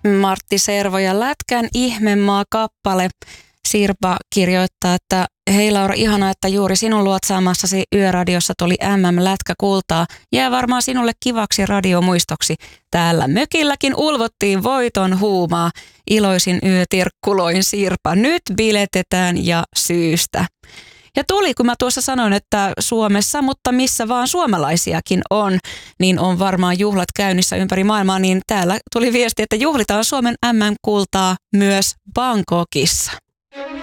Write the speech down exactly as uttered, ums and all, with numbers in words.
Martti Servo ja Lätkän ihmemaa kappale. Sirpa kirjoittaa, että hei Laura, ihanaa, että juuri sinun luotsaamassasi Yöradiossa tuli M M-lätkäkultaa. Jää varmaan sinulle kivaksi radiomuistoksi. Täällä mökilläkin ulvottiin voiton huumaa. Iloisin yötirkkuloin Sirpa. Nyt biletetään ja syystä. Ja tuli, kun mä tuossa sanoin, että Suomessa, mutta missä vaan suomalaisiakin on, niin on varmaan juhlat käynnissä ympäri maailmaa, niin täällä tuli viesti, että juhlitaan Suomen M M-kultaa myös Bangkokissa.